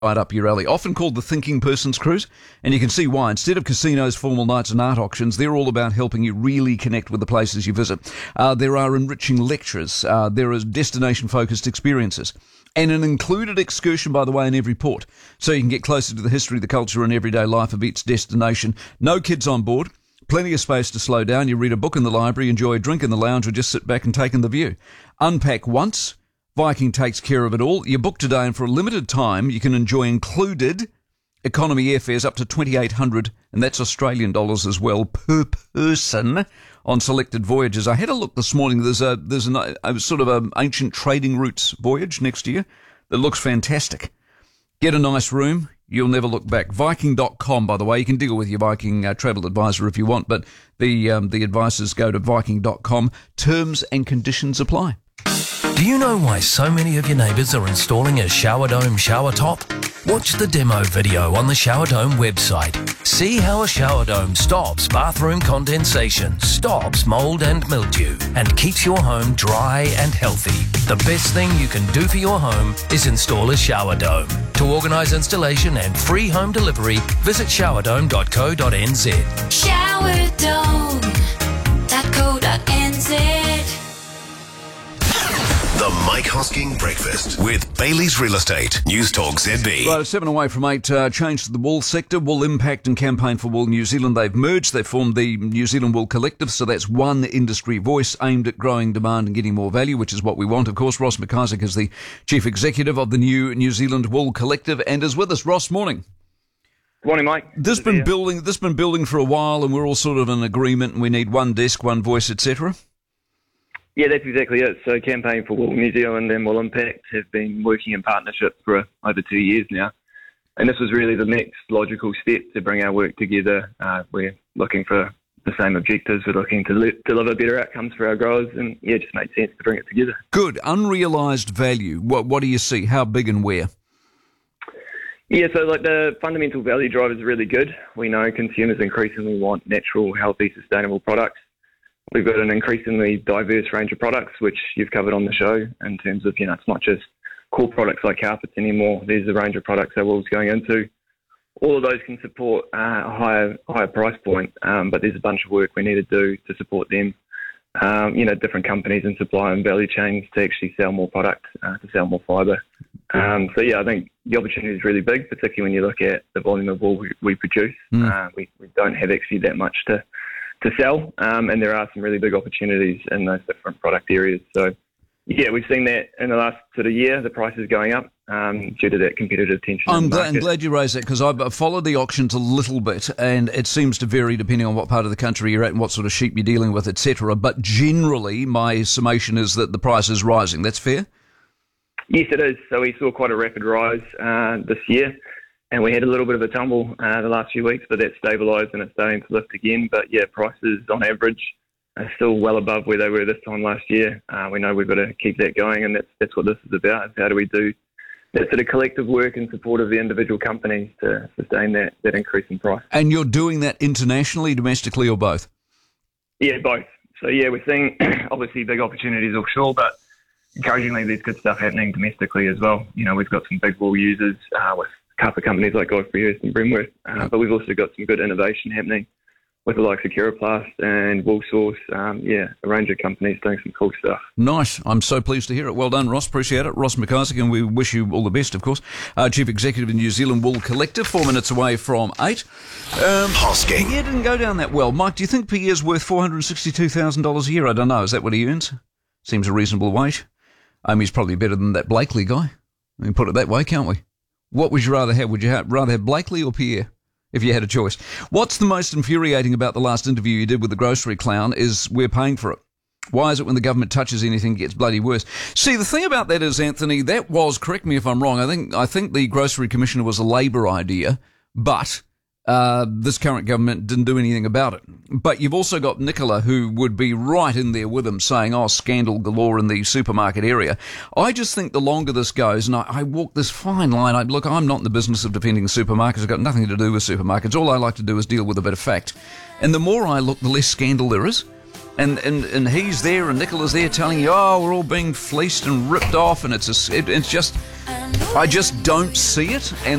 right up your alley. Often called the thinking person's cruise, and you can see why. Instead of casinos, formal nights and art auctions, they're all about helping you really connect with the places you visit. There are enriching lectures. There are destination-focused experiences. And an included excursion, by the way, in every port. So you can get closer to the history, the culture and everyday life of each destination. No kids on board. Plenty of space to slow down. You read a book in the library, enjoy a drink in the lounge, or just sit back and take in the view. Unpack once. Viking takes care of it all. You book today, and for a limited time, you can enjoy included economy airfares up to $2,800, and that's Australian dollars as well, per person on selected voyages. I had a look this morning. There's a sort of an ancient trading routes voyage next year that looks fantastic. Get a nice room. You'll never look back. Viking.com, by the way. You can deal with your Viking travel advisor if you want, but the advice is go to Viking.com. Terms and conditions apply. Do you know why so many of your neighbours are installing a Shower Dome shower top? Watch the demo video on the Shower Dome website. See how a shower dome stops bathroom condensation, stops mould and mildew, and keeps your home dry and healthy. The best thing you can do for your home is install a shower dome. To organise installation and free home delivery, visit showerdome.co.nz. Showerdome.co.nz. The Mike Hosking Breakfast with Bailey's Real Estate. News Talk ZB. Right, 7 away from 8. Change to the wool sector. Wool Impact and Campaign for Wool New Zealand. They've merged. They've formed the New Zealand Wool Collective. So that's one industry voice aimed at growing demand and getting more value, which is what we want. Of course, Ross McIsaac is the Chief Executive of the new New Zealand Wool Collective and is with us. Ross, morning. Good morning, Mike. This been building for a while, and we're all sort of in agreement, and we need one desk, one voice, etc. Yeah, that's exactly it. So Campaign for Wool New Zealand and Wool Impact have been working in partnership for over 2 years now. And this was really the next logical step to bring our work together. We're looking for the same objectives. We're looking to deliver better outcomes for our growers. And yeah, it just made sense to bring it together. Good. Unrealised value. What do you see? How big and where? Yeah, so like the fundamental value drivers are really good. We know consumers increasingly want natural, healthy, sustainable products. We've got an increasingly diverse range of products, which you've covered on the show in terms of, it's not just core products like carpets anymore. There's a range of products our wool's going into. All of those can support a higher price point, but there's a bunch of work we need to do to support them. Different companies and supply and value chains to actually sell more product, to sell more fibre. I think the opportunity is really big, particularly when you look at the volume of wool we produce. We don't have actually that much to sell, and there are some really big opportunities in those different product areas. So, yeah, we've seen that in the last sort of year, the prices going up due to that competitive tension. I'm glad you raised that, because I've followed the auctions a little bit, and it seems to vary depending on what part of the country you're at and what sort of sheep you're dealing with, etc. But generally, my summation is that the price is rising. That's fair? Yes, it is. So we saw quite a rapid rise this year. And we had a little bit of a tumble the last few weeks, but that's stabilised and it's starting to lift again. But yeah, prices on average are still well above where they were this time last year. We know we've got to keep that going, and that's what this is about. Is how do we do that sort of collective work in support of the individual companies to sustain that increase in price. And you're doing that internationally, domestically, or both? Yeah, both. So yeah, we're seeing obviously big opportunities offshore, but encouragingly there's good stuff happening domestically as well. We've got some big wool users with carpet companies like Godfrey Hirst and Bremworth, but we've also got some good innovation happening with the likes of Curaplast and Woolsource. A range of companies doing some cool stuff. Nice. I'm so pleased to hear it. Well done, Ross. Appreciate it. Ross McIsaac, and we wish you all the best, of course. Chief Executive of New Zealand Wool Collective, 4 minutes away from 8. Hosking. Pierre didn't go down that well. Mike, do you think Pierre's worth $462,000 a year? I don't know. Is that what he earns? Seems a reasonable wage. He's probably better than that Blakely guy. I mean, put it that way, can't we? What would you rather have? Would you rather have Blakely or Pierre, if you had a choice? What's the most infuriating about the last interview you did with the grocery clown is we're paying for it. Why is it when the government touches anything, it gets bloody worse? See, the thing about that is, Anthony, that was, correct me if I'm wrong, I think the Grocery Commissioner was a Labor idea, but this current government didn't do anything about it. But you've also got Nicola, who would be right in there with him saying, scandal galore in the supermarket area. I just think the longer this goes, and I walk this fine line, I'm not in the business of defending supermarkets. I've got nothing to do with supermarkets. All I like to do is deal with a bit of fact. And the more I look, the less scandal there is. And he's there and Nicola's there telling you, we're all being fleeced and ripped off, and it's just I just don't see it, and